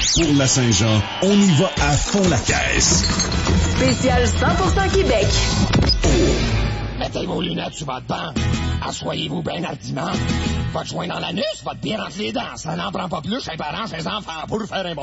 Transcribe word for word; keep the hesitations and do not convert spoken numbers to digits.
Pour la Saint-Jean, on y va à fond la caisse. Spécial cent pour cent Québec. Mettez vos lunettes sur votre banc. Assoyez-vous bien hardiment. Votre joint dans l'anus, votre bière entre les dents. Ça n'en prend pas plus chez les parents, chez les enfants pour faire un bon